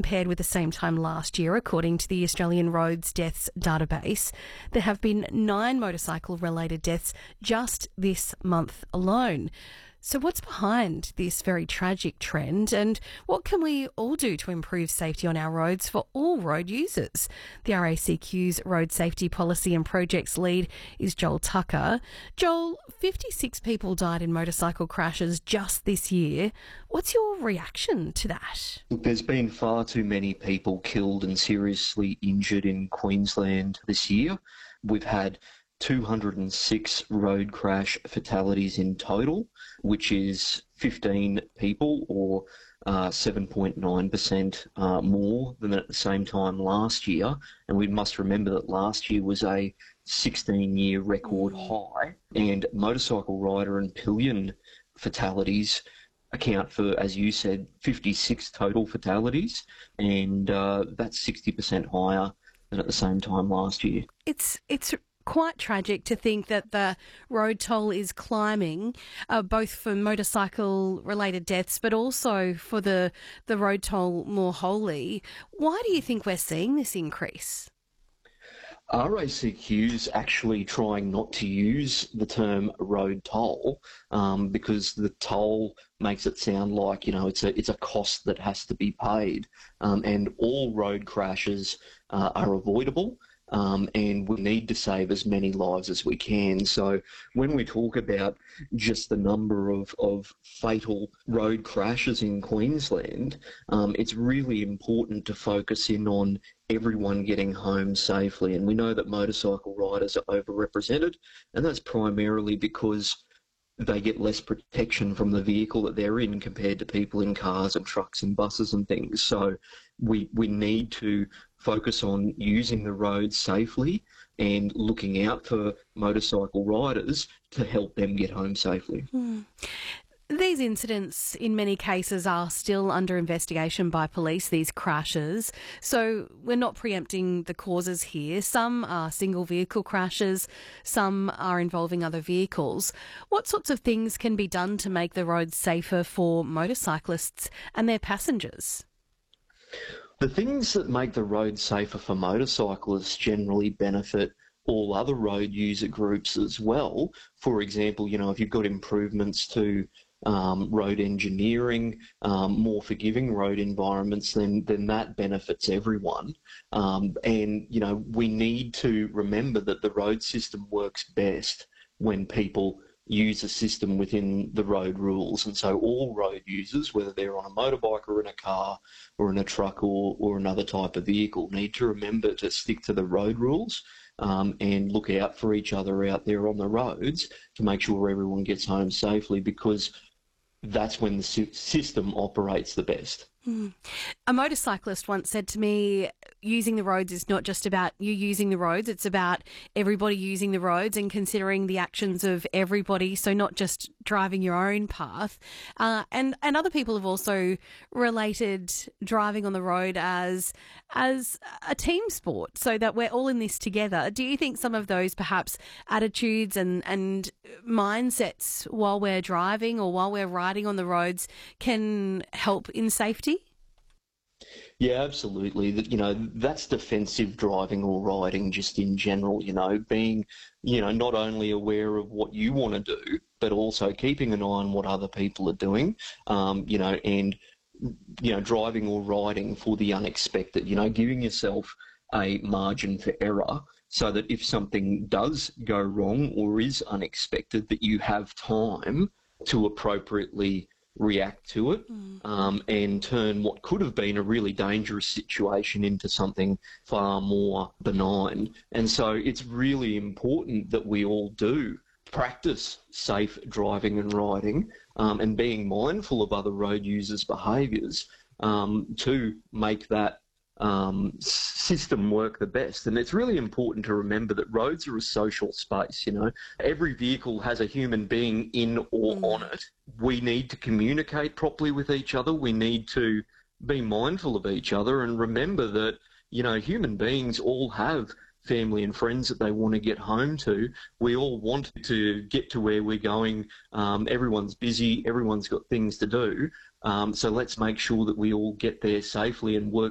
compared with the same time last year, according to the Australian Roads Deaths database, there have been 9 motorcycle-related deaths just this month alone. So what's behind this very tragic trend, and what can we all do to improve safety on our roads for all road users? The RACQ's Road Safety Policy and Projects lead is Joel Tucker. Joel, 56 people died in motorcycle crashes just this year. What's your reaction to that? Look, there's been far too many people killed and seriously injured in Queensland this year. We've had 206 road crash fatalities in total, which is 15 people, or 7.9% more than at the same time last year. And we must remember that last year was a 16-year record high, and motorcycle rider and pillion fatalities account for, as you said, 56 total fatalities, and that's 60% higher than at the same time last year. It's quite tragic to think that the road toll is climbing, both for motorcycle-related deaths, but also for the road toll more wholly. Why do you think we're seeing this increase? RACQ's actually trying not to use the term road toll because the toll makes it sound like, it's a cost that has to be paid, and all road crashes are avoidable. And we need to save as many lives as we can. So when we talk about just the number of fatal road crashes in Queensland, it's really important to focus in on everyone getting home safely. And we know that motorcycle riders are overrepresented, and that's primarily because they get less protection from the vehicle that they're in compared to people in cars and trucks and buses and things. So we need to focus on using the roads safely and looking out for motorcycle riders to help them get home safely. These incidents, in many cases, are still under investigation by police, these crashes. So we're not preempting the causes here. Some are single vehicle crashes, some are involving other vehicles. What sorts of things can be done to make the roads safer for motorcyclists and their passengers? The things that make the road safer for motorcyclists generally benefit all other road user groups as well. For example, if you've got improvements to road engineering, more forgiving road environments, then that benefits everyone. And we need to remember that the road system works best when people use a system within the road rules. And so all road users, whether they're on a motorbike or in a car or in a truck or another type of vehicle, need to remember to stick to the road rules and look out for each other out there on the roads to make sure everyone gets home safely, because that's when the system operates the best. A motorcyclist once said to me, using the roads is not just about you using the roads, it's about everybody using the roads and considering the actions of everybody, so not just driving your own path. And other people have also related driving on the road as a team sport, so that we're all in this together. Do you think some of those perhaps attitudes and mindsets while we're driving or while we're riding on the roads can help in safety? Yeah, absolutely. That's defensive driving or riding just in general, being, not only aware of what you want to do, but also keeping an eye on what other people are doing, and driving or riding for the unexpected, giving yourself a margin for error so that if something does go wrong or is unexpected, that you have time to appropriately react to it and turn what could have been a really dangerous situation into something far more benign. And so it's really important that we all do practice safe driving and riding and being mindful of other road users' behaviours to make that system work the best. And it's really important to remember that roads are a social space. Every vehicle has a human being in or on it. We need to communicate properly with each other. We need to be mindful of each other and remember that human beings all have family and friends that they want to get home to. We all want to get to where we're going. Everyone's busy, everyone's got things to do. So let's make sure that we all get there safely and work